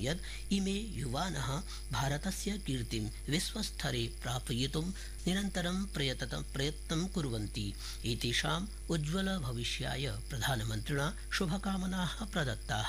यत् इमे युवानः भारतस्य कीर्तिं विश्वस्तरे प्रापयितुं निरन्तरं प्रयत्नं कुर्वन्ति। एतेषाम् उज्ज्वल भविष्याय प्रधानमन्त्रिणा शुभकामनाः प्रदत्ताः।